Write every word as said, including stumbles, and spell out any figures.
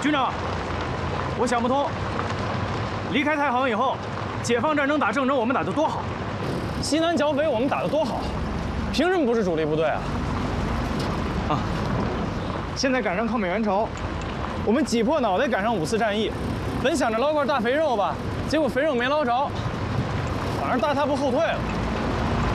军长，我想不通，离开太行以后，解放战争打郑州，我们打得多好， 西南剿匪我们打得多好，凭什么不是主力部队啊？ 啊！现在赶上抗美援朝， 我们挤破脑袋赶上五次战役，本想着捞块大肥肉吧，结果肥肉没捞着，反而大踏步后退了。